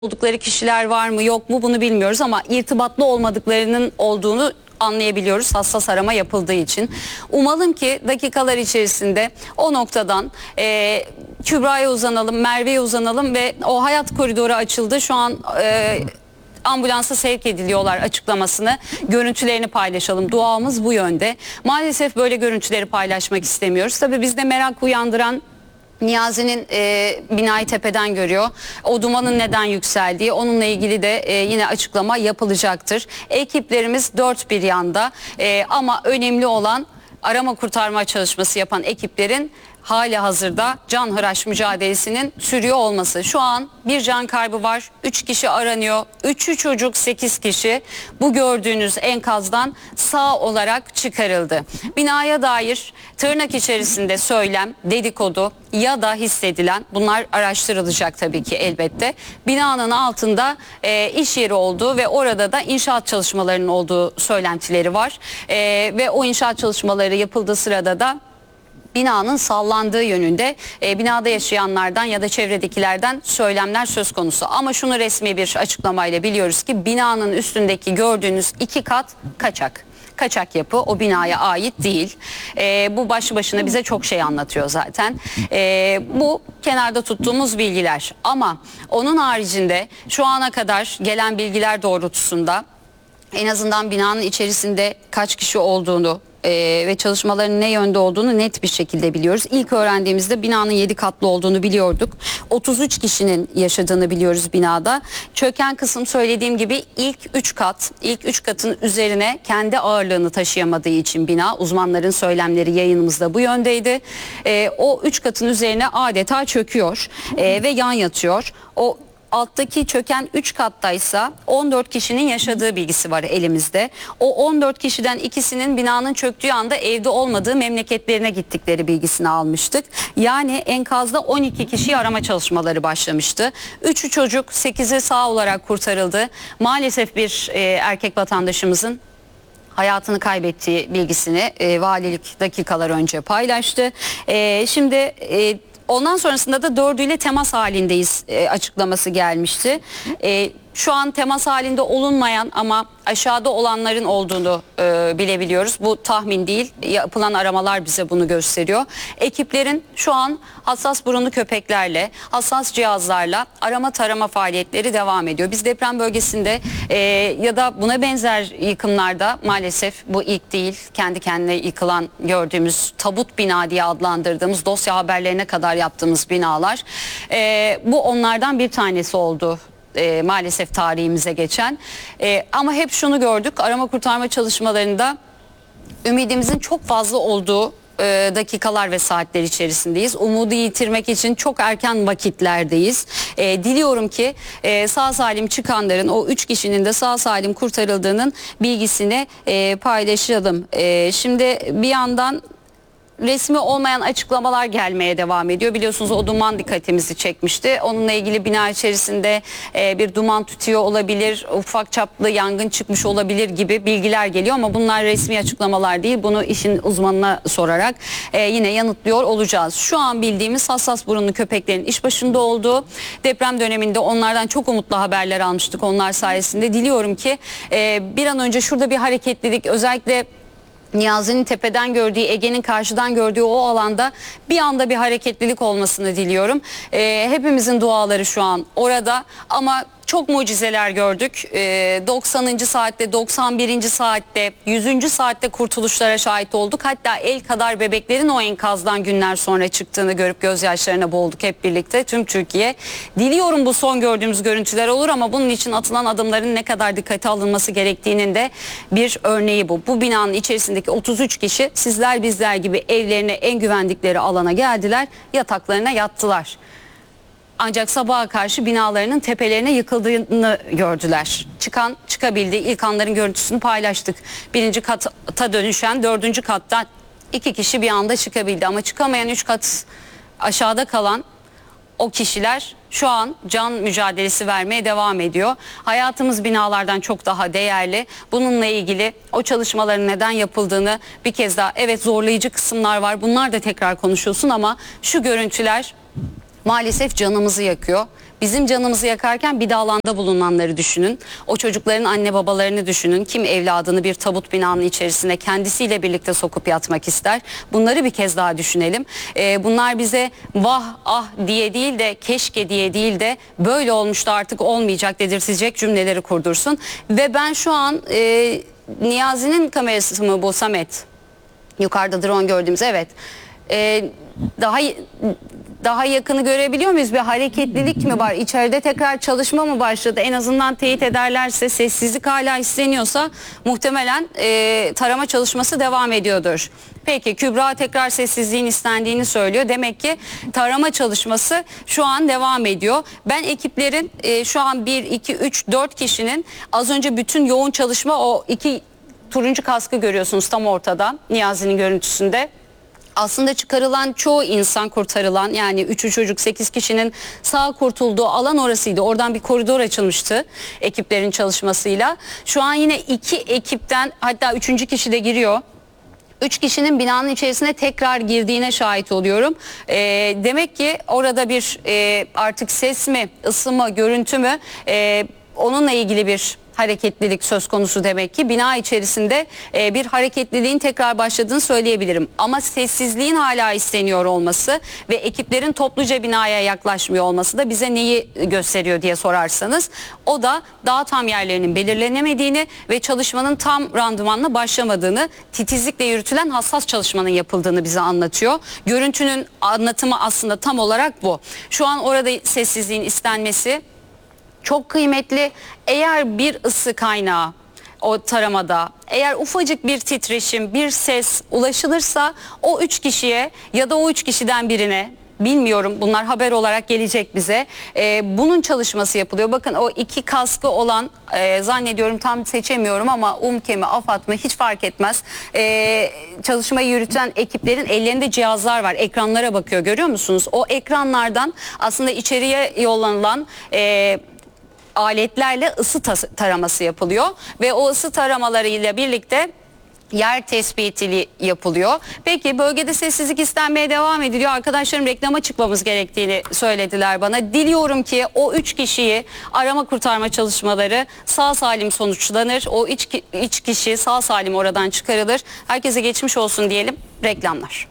oldukları kişiler var mı yok mu bunu bilmiyoruz ama irtibatlı olmadıklarının olduğunu anlayabiliyoruz hassas arama yapıldığı için. Umalım ki dakikalar içerisinde o noktadan Kübra'ya uzanalım, Merve'ye uzanalım ve o hayat koridoru açıldı. Şu an ambulansa sevk ediliyorlar açıklamasını, görüntülerini paylaşalım. Duamız bu yönde. Maalesef böyle görüntüleri paylaşmak istemiyoruz. Tabii bizde merak uyandıran Niyazi'nin binayı tepeden görüyor. O dumanın neden yükseldiği, onunla ilgili de yine açıklama yapılacaktır. Ekiplerimiz dört bir yanda ama önemli olan arama kurtarma çalışması yapan ekiplerin hali hazırda canhıraş mücadelesinin sürüyor olması. Şu an bir can kaybı var. 3 kişi aranıyor. 3'ü çocuk, 8 kişi bu gördüğünüz enkazdan sağ olarak çıkarıldı. Binaya dair tırnak içerisinde söylem, dedikodu ya da hissedilen, bunlar araştırılacak tabii ki elbette. Binanın altında iş yeri olduğu ve orada da inşaat çalışmalarının olduğu söylentileri var. Ve o inşaat çalışmaları yapıldığı sırada da binanın sallandığı yönünde binada yaşayanlardan ya da çevredekilerden söylemler söz konusu. Ama şunu resmi bir açıklamayla biliyoruz ki binanın üstündeki gördüğünüz 2 kat kaçak. Kaçak yapı, o binaya ait değil. Bu başlı başına bize çok şey anlatıyor zaten. Bu kenarda tuttuğumuz bilgiler. Ama onun haricinde şu ana kadar gelen bilgiler doğrultusunda en azından binanın içerisinde kaç kişi olduğunu ve çalışmaların ne yönde olduğunu net bir şekilde biliyoruz. İlk öğrendiğimizde binanın 7 katlı olduğunu biliyorduk. 33 kişinin yaşadığını biliyoruz binada. Çöken kısım söylediğim gibi ilk 3 kat. İlk 3 katın üzerine kendi ağırlığını taşıyamadığı için bina, uzmanların söylemleri yayınımızda bu yöndeydi. O 3 katın üzerine adeta çöküyor ve yan yatıyor. O alttaki çöken 3 kattaysa 14 kişinin yaşadığı bilgisi var elimizde. O 14 kişiden ikisinin binanın çöktüğü anda evde olmadığı memleketlerine gittikleri bilgisini almıştık. Yani enkazda 12 kişi arama çalışmaları başlamıştı. 3'ü çocuk, 8'i sağ olarak kurtarıldı. Maalesef bir erkek vatandaşımızın hayatını kaybettiği bilgisini valilik dakikalar önce paylaştı. Şimdi ondan sonrasında da dördüyle temas halindeyiz açıklaması gelmişti. Şu an temas halinde olunmayan ama aşağıda olanların olduğunu bilebiliyoruz. Bu tahmin değil, yapılan aramalar bize bunu gösteriyor. Ekiplerin şu an hassas burunlu köpeklerle, hassas cihazlarla arama tarama faaliyetleri devam ediyor. Biz deprem bölgesinde ya da buna benzer yıkımlarda, maalesef bu ilk değil, kendi kendine yıkılan gördüğümüz tabut bina diye adlandırdığımız, dosya haberlerine kadar yaptığımız binalar, bu onlardan bir tanesi oldu. Maalesef tarihimize geçen ama hep şunu gördük, arama kurtarma çalışmalarında ümidimizin çok fazla olduğu dakikalar ve saatler içerisindeyiz. Umudu yitirmek için çok erken vakitlerdeyiz. Diliyorum ki sağ salim çıkanların, o 3 kişinin de sağ salim kurtarıldığının bilgisini paylaşalım. Şimdi bir yandan resmi olmayan açıklamalar gelmeye devam ediyor. Biliyorsunuz o duman dikkatimizi çekmişti. Onunla ilgili bina içerisinde bir duman tütüyor olabilir, ufak çaplı yangın çıkmış olabilir gibi bilgiler geliyor ama bunlar resmi açıklamalar değil. Bunu işin uzmanına sorarak yine yanıtlıyor olacağız. Şu an bildiğimiz hassas burunlu köpeklerin iş başında olduğu, deprem döneminde onlardan çok umutlu haberler almıştık onlar sayesinde. Diliyorum ki bir an önce şurada bir hareketlilik, özellikle Niyazi'nin tepeden gördüğü, Ege'nin karşıdan gördüğü o alanda bir anda bir hareketlilik olmasını diliyorum. Hepimizin duaları şu an orada ama çok mucizeler gördük. 90. saatte, 91. saatte, 100. saatte kurtuluşlara şahit olduk. Hatta el kadar bebeklerin o enkazdan günler sonra çıktığını görüp gözyaşlarına boğulduk hep birlikte, tüm Türkiye. Diliyorum bu son gördüğümüz görüntüler olur ama bunun için atılan adımların ne kadar dikkate alınması gerektiğinin de bir örneği bu. Bu binanın içerisindeki 33 kişi sizler bizler gibi evlerine, en güvendikleri alana geldiler, yataklarına yattılar. Ancak sabaha karşı binalarının tepelerine yıkıldığını gördüler. Çıkabildi. İlk anların görüntüsünü paylaştık. 1. kata dönüşen 4. kattan 2 kişi bir anda çıkabildi. Ama çıkamayan 3 kat aşağıda kalan o kişiler şu an can mücadelesi vermeye devam ediyor. Hayatımız binalardan çok daha değerli. Bununla ilgili o çalışmaların neden yapıldığını bir kez daha, evet zorlayıcı kısımlar var. Bunlar da tekrar konuşulsun ama şu görüntüler maalesef canımızı yakıyor. Bizim canımızı yakarken bir de alanda bulunanları düşünün. O çocukların anne babalarını düşünün. Kim evladını bir tabut binanın içerisine kendisiyle birlikte sokup yatmak ister? Bunları bir kez daha düşünelim. Bunlar bize vah ah diye değil de keşke diye değil de böyle olmuştu artık olmayacak dedirtecek cümleleri kurdursun. Ve ben şu an Niyazi'nin kamerası mı bu, Samet? Yukarıda drone gördüğümüz, evet. Daha yakını görebiliyor muyuz? Bir hareketlilik mi var? İçeride tekrar çalışma mı başladı? En azından teyit ederlerse, sessizlik hala isteniyorsa muhtemelen tarama çalışması devam ediyordur. Peki, Kübra tekrar sessizliğin istendiğini söylüyor. Demek ki tarama çalışması şu an devam ediyor. Ben ekiplerin şu an 1, 2, 3, 4 kişinin az önce bütün yoğun çalışma, o 2 turuncu kaskı görüyorsunuz tam ortada Niyazi'nin görüntüsünde. Aslında çıkarılan çoğu insan kurtarılan, yani 3'ü çocuk 8 kişinin sağ kurtulduğu alan orasıydı. Oradan bir koridor açılmıştı ekiplerin çalışmasıyla. Şu an yine 2 ekipten, hatta 3. kişi de giriyor. 3 kişinin binanın içerisine tekrar girdiğine şahit oluyorum. Demek ki orada bir artık ses mi, ısı mı, görüntü mü, onunla ilgili bir hareketlilik söz konusu demek ki. Bina içerisinde bir hareketliliğin tekrar başladığını söyleyebilirim. Ama sessizliğin hala isteniyor olması ve ekiplerin topluca binaya yaklaşmıyor olması da bize neyi gösteriyor diye sorarsanız, o da daha tam yerlerinin belirlenemediğini ve çalışmanın tam randımanla başlamadığını, titizlikle yürütülen hassas çalışmanın yapıldığını bize anlatıyor. Görüntünün anlatımı aslında tam olarak bu. Şu an orada sessizliğin istenmesi çok kıymetli. Eğer bir ısı kaynağı o taramada, eğer ufacık bir titreşim, bir ses ulaşılırsa o 3 kişiye ya da o 3 kişiden birine, bilmiyorum, bunlar haber olarak gelecek bize, bunun çalışması yapılıyor. Bakın o 2 kaskı olan, zannediyorum, tam seçemiyorum ama UMKE mi AFAD mı hiç fark etmez. Çalışmayı yürüten ekiplerin ellerinde cihazlar var. Ekranlara bakıyor, görüyor musunuz? O ekranlardan aslında içeriye yollanılan aletlerle ısı taraması yapılıyor ve o ısı taramalarıyla birlikte yer tespiti yapılıyor. Peki, bölgede sessizlik istenmeye devam ediliyor. Arkadaşlarım reklama çıkmamız gerektiğini söylediler bana. Diliyorum ki o 3 kişiyi arama kurtarma çalışmaları sağ salim sonuçlanır. O 3 kişi sağ salim oradan çıkarılır. Herkese geçmiş olsun diyelim. Reklamlar.